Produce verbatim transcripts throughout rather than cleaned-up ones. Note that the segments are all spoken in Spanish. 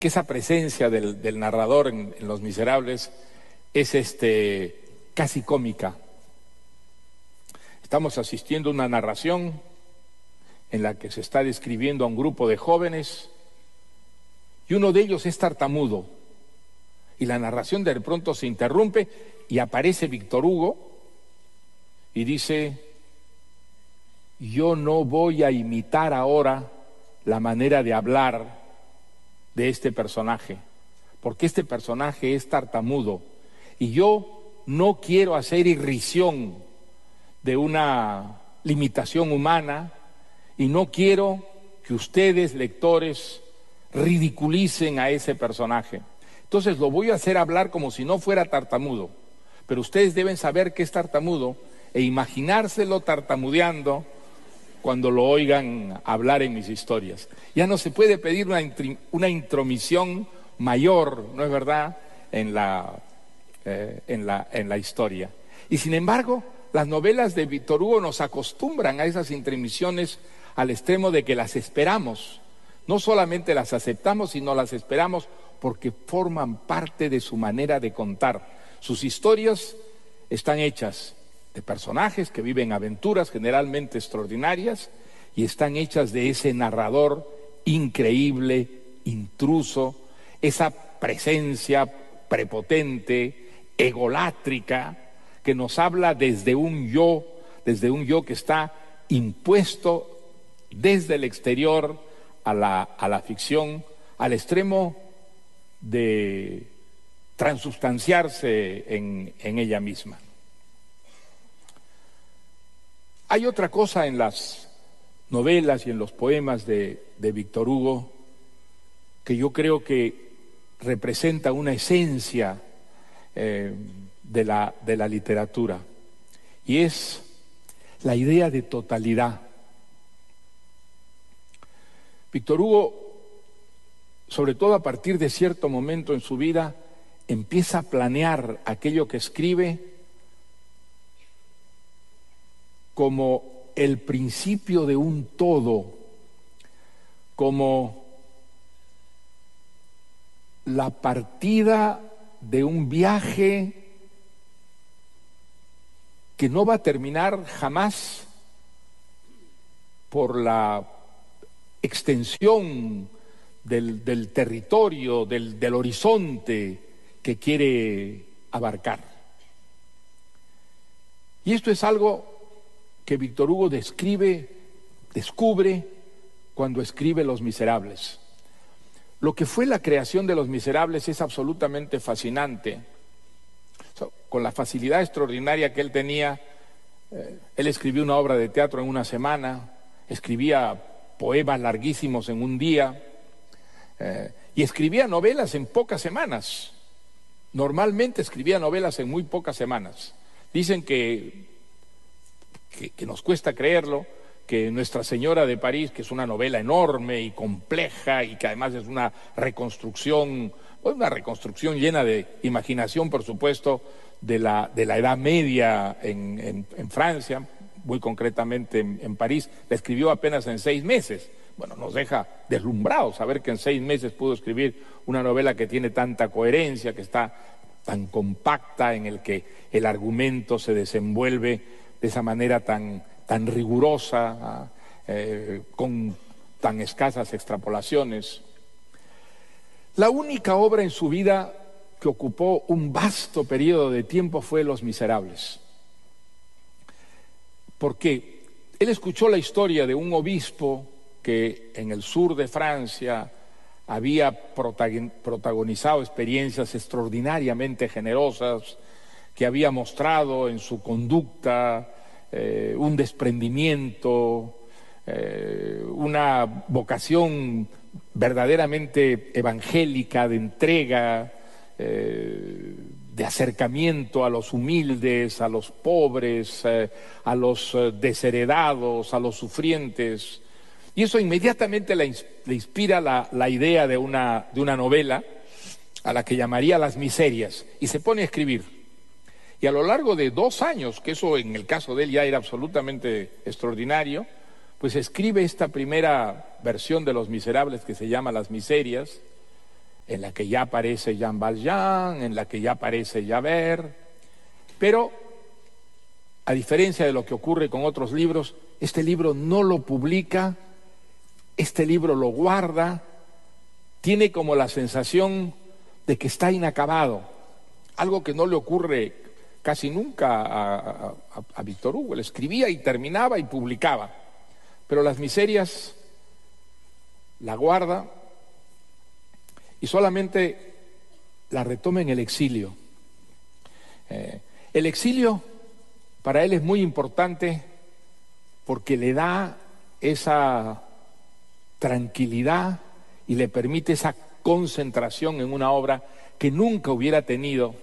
que esa presencia del, del narrador en, en Los Miserables es este, casi cómica. Estamos asistiendo a una narración en la que se está describiendo a un grupo de jóvenes y uno de ellos es tartamudo y la narración de pronto se interrumpe y aparece Víctor Hugo y dice: yo no voy a imitar ahora la manera de hablar de este personaje, porque este personaje es tartamudo y yo no quiero hacer irrisión de una limitación humana y no quiero que ustedes, lectores, ridiculicen a ese personaje. Entonces lo voy a hacer hablar como si no fuera tartamudo, pero ustedes deben saber que es tartamudo e imaginárselo tartamudeando cuando lo oigan hablar en mis historias. Ya no se puede pedir una, una intromisión mayor, ¿no es verdad?, en la, eh, en la, en la historia. Y sin embargo, las novelas de Víctor Hugo nos acostumbran a esas intromisiones al extremo de que las esperamos. No solamente las aceptamos, sino las esperamos porque forman parte de su manera de contar. Sus historias están hechas de personajes que viven aventuras generalmente extraordinarias y están hechas de ese narrador increíble, intruso, esa presencia prepotente, egolátrica, que nos habla desde un yo, desde un yo que está impuesto desde el exterior a la, a la ficción, al extremo de transubstanciarse en, en ella misma. Hay otra cosa en las novelas y en los poemas de, de Víctor Hugo que yo creo que representa una esencia eh, de la, de la literatura, y es la idea de totalidad. Víctor Hugo, sobre todo a partir de cierto momento en su vida, empieza a planear aquello que escribe como el principio de un todo, como la partida de un viaje que no va a terminar jamás por la extensión del, del territorio, del, del horizonte que quiere abarcar. Y esto es algo que Víctor Hugo describe, descubre cuando escribe Los Miserables. Lo que fue la creación de Los Miserables es absolutamente fascinante. O sea, con la facilidad extraordinaria que él tenía, eh, él escribió una obra de teatro en una semana, escribía poemas larguísimos en un día, eh, y escribía novelas en pocas semanas. Normalmente escribía novelas en muy pocas semanas. Dicen que Que, que nos cuesta creerlo, que Nuestra Señora de París, que es una novela enorme y compleja y que además es una reconstrucción, una reconstrucción llena de imaginación, por supuesto, de la, de la Edad Media en, en, en Francia, muy concretamente en, en París, la escribió apenas en seis meses. Bueno, nos deja deslumbrados saber que en seis meses pudo escribir una novela que tiene tanta coherencia, que está tan compacta, en el que el argumento se desenvuelve de esa manera tan, tan rigurosa, eh, con tan escasas extrapolaciones. La única obra en su vida que ocupó un vasto periodo de tiempo fue Los Miserables. Porque él escuchó la historia de un obispo que en el sur de Francia había protagonizado experiencias extraordinariamente generosas, que había mostrado en su conducta eh, un desprendimiento, eh, una vocación verdaderamente evangélica, de entrega, eh, de acercamiento a los humildes, a los pobres, eh, a los eh, desheredados, a los sufrientes. Y eso inmediatamente le, le inspira la, la idea de una, de una novela a la que llamaría Las Miserias, y se pone a escribir. Y a lo largo de dos años, que eso en el caso de él ya era absolutamente extraordinario, pues escribe esta primera versión de Los Miserables que se llama Las Miserias, en la que ya aparece Jean Valjean, en la que ya aparece Javert, pero a diferencia de lo que ocurre con otros libros, este libro no lo publica, este libro lo guarda, tiene como la sensación de que está inacabado, algo que no le ocurre casi nunca a, a, a Víctor Hugo. Él escribía y terminaba y publicaba, pero Las Miserias la guarda y solamente la retoma en el exilio. Eh, el exilio para él es muy importante porque le da esa tranquilidad y le permite esa concentración en una obra que nunca hubiera tenido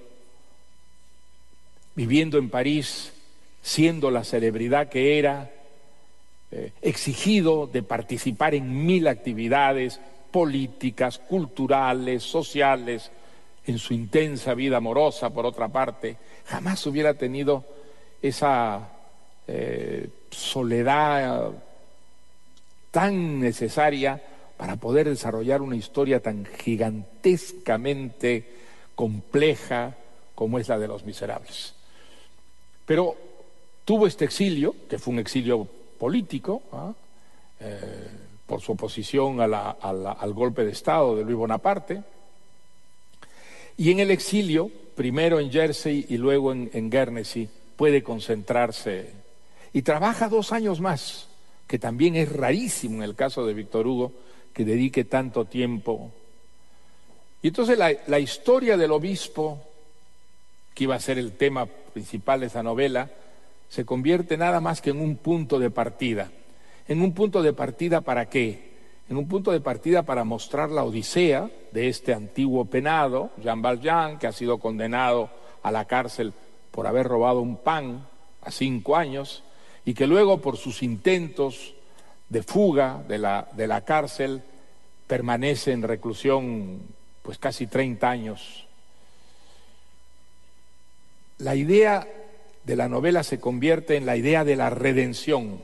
viviendo en París, siendo la celebridad que era, eh, exigido de participar en mil actividades políticas, culturales, sociales, en su intensa vida amorosa, por otra parte. Jamás hubiera tenido esa eh, soledad tan necesaria para poder desarrollar una historia tan gigantescamente compleja como es la de Los Miserables. Pero tuvo este exilio, que fue un exilio político, ¿ah? eh, por su oposición a la, a la, al golpe de Estado de Luis Bonaparte, y en el exilio, primero en Jersey y luego en, en Guernsey, puede concentrarse y trabaja dos años más, que también es rarísimo en el caso de Víctor Hugo, que dedique tanto tiempo. Y entonces la, la historia del obispo, que iba a ser el tema principal de esa novela, se convierte nada más que en un punto de partida. ¿En un punto de partida para qué? En un punto de partida para mostrar la odisea de este antiguo penado, Jean Valjean, que ha sido condenado a la cárcel por haber robado un pan a cinco años, y que luego por sus intentos de fuga de la, de la cárcel permanece en reclusión pues casi treinta años. La idea de la novela se convierte en la idea de la redención.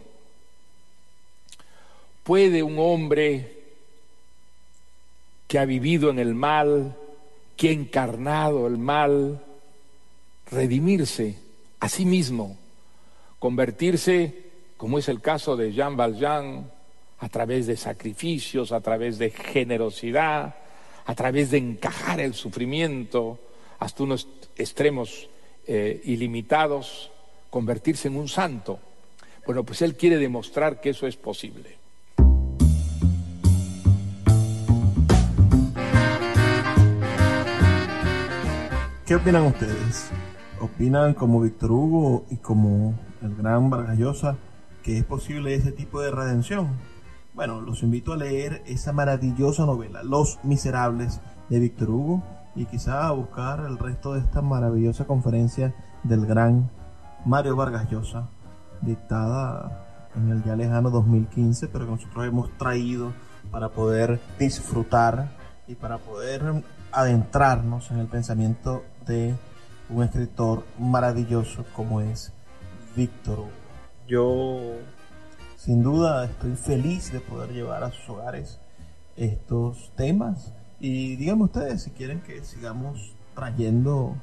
¿Puede un hombre que ha vivido en el mal, que ha encarnado el mal, redimirse a sí mismo, convertirse, como es el caso de Jean Valjean, a través de sacrificios, a través de generosidad, a través de encajar el sufrimiento hasta unos extremos eh, ilimitados, convertirse en un santo? Bueno, pues él quiere demostrar que eso es posible. ¿Qué opinan ustedes? ¿Opinan como Víctor Hugo y como el gran Vargas Llosa que es posible ese tipo de redención? Bueno, los invito a leer esa maravillosa novela, Los Miserables, de Víctor Hugo, y quizá a buscar el resto de esta maravillosa conferencia del gran Mario Vargas Llosa, dictada en el ya lejano dos mil quince, pero que nosotros hemos traído para poder disfrutar y para poder adentrarnos en el pensamiento de un escritor maravilloso como es Víctor Hugo. Yo sin duda estoy feliz de poder llevar a sus hogares estos temas, y díganme ustedes si quieren que sigamos trayendo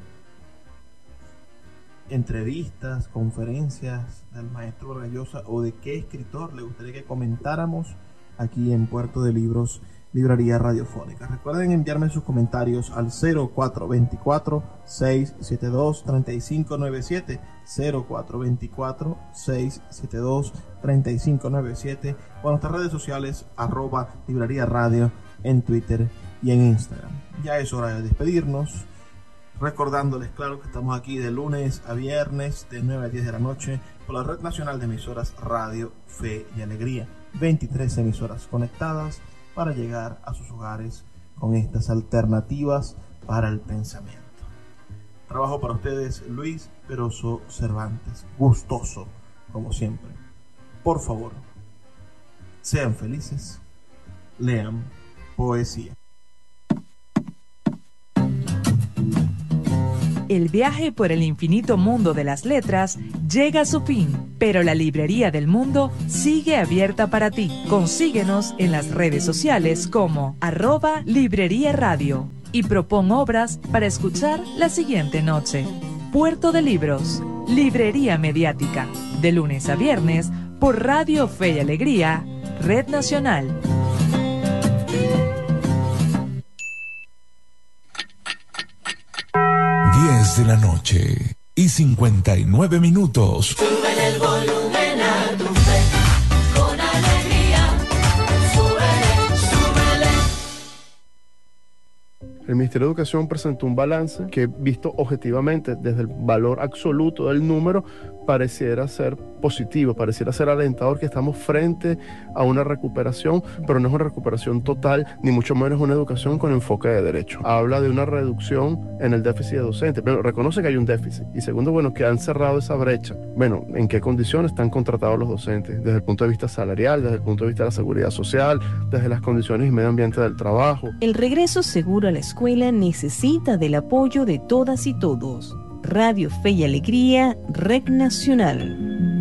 entrevistas, conferencias del maestro Vargas Llosa, o de qué escritor le gustaría que comentáramos aquí en Puerto de Libros, Librería Radiofónica. Recuerden enviarme sus comentarios al cero cuatro dos cuatro, seis siete dos, tres cinco nueve siete, cero cuatro dos cuatro, seis siete dos, tres cinco nueve siete, o en nuestras redes sociales arroba Librería Radio en Twitter y en Instagram. Ya es hora de despedirnos, recordándoles, claro, que estamos aquí de lunes a viernes de nueve a diez de la noche por la Red Nacional de Emisoras Radio Fe y Alegría. veintitrés emisoras conectadas para llegar a sus hogares con estas alternativas para el pensamiento. Trabajo para ustedes Luis Peroso Cervantes, gustoso como siempre. Por favor, sean felices, lean poesía. El viaje por el infinito mundo de las letras llega a su fin, pero la Librería del Mundo sigue abierta para ti. Consíguenos en las redes sociales como arroba Librería Radio y propon obras para escuchar la siguiente noche. Puerto de Libros, Librería Mediática, de lunes a viernes por Radio Fe y Alegría, Red Nacional. diez de la noche y cincuenta y nueve minutos. Sube el volumen a tu fe, con alegría, súbele, súbele. El Ministerio de Educación presentó un balance que, visto objetivamente desde el valor absoluto del número, pareciera ser positivo, pareciera ser alentador, que estamos frente a una recuperación, pero no es una recuperación total, ni mucho menos una educación con enfoque de derecho. Habla de una reducción en el déficit de docentes, pero reconoce que hay un déficit. Y segundo, bueno, que han cerrado esa brecha. Bueno, ¿en qué condiciones están contratados los docentes? Desde el punto de vista salarial, desde el punto de vista de la seguridad social, desde las condiciones y medio ambiente del trabajo. El regreso seguro a la escuela necesita del apoyo de todas y todos. Radio Fe y Alegría, Red Nacional.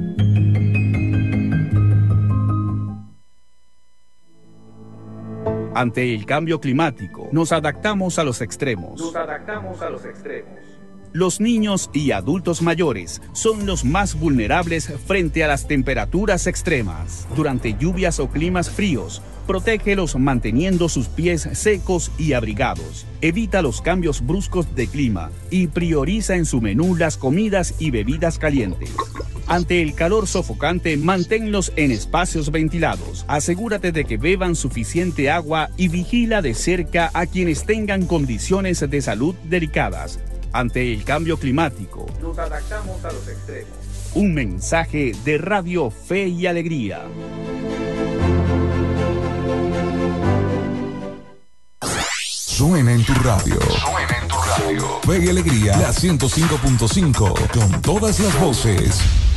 Ante el cambio climático, nos adaptamos a los extremos. Nos adaptamos a los extremos. Los niños y adultos mayores son los más vulnerables frente a las temperaturas extremas. Durante lluvias o climas fríos, protégelos manteniendo sus pies secos y abrigados. Evita los cambios bruscos de clima y prioriza en su menú las comidas y bebidas calientes. Ante el calor sofocante, manténlos en espacios ventilados. Asegúrate de que beban suficiente agua y vigila de cerca a quienes tengan condiciones de salud delicadas. Ante el cambio climático, nos adaptamos a los extremos. Un mensaje de Radio Fe y Alegría. Suena en tu radio. Suena en tu radio. Fe y Alegría, la ciento cinco punto cinco, con todas las voces.